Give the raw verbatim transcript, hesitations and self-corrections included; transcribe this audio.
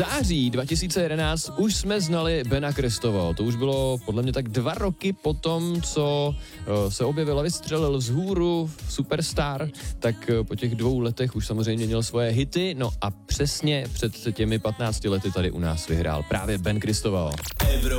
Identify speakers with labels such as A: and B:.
A: září dva tisíce jedenáct už jsme znali Bena Christoval. To už bylo podle mě tak dva roky potom, co se objevil a vystřelil vzhůru Superstar, tak po těch dvou letech už samozřejmě měl svoje hity, no a přesně před těmi patnácti lety tady u nás vyhrál právě Ben Christoval.